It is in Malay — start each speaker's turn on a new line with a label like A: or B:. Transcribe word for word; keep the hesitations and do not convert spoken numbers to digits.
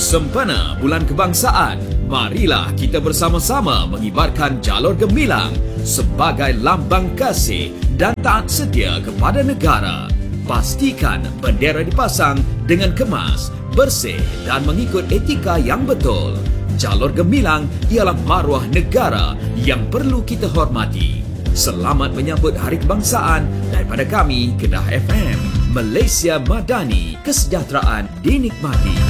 A: Sempena Bulan Kebangsaan, marilah kita bersama-sama mengibarkan jalur gemilang sebagai lambang kasih dan taat setia kepada negara. Pastikan bendera dipasang dengan kemas, bersih dan mengikut etika yang betul. Jalur gemilang ialah maruah negara yang perlu kita hormati. Selamat menyambut Hari Kebangsaan daripada kami, Kedah F M. Malaysia Madani, kesejahteraan dinikmati.